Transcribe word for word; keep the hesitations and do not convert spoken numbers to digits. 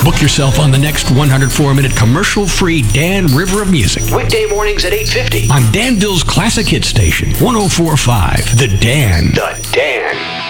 Book yourself on the next one hundred four minute commercial-free Dan River of Music. Weekday mornings at eight fifty on Danville's Classic Hit Station, one oh four point five. The Dan. The Dan.